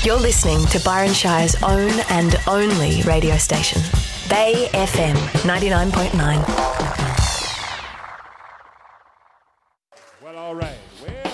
You're listening to Byron Shire's own and only radio station, Bay FM 99.9. Well, all right. Well,